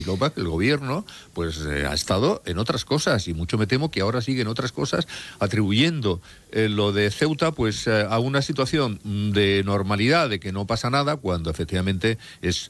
Lo que pasa es que el gobierno ha estado en otras cosas y mucho me temo que ahora sigue en otras cosas, atribuyendo lo de Ceuta a una situación de normalidad, de que no pasa nada, cuando efectivamente es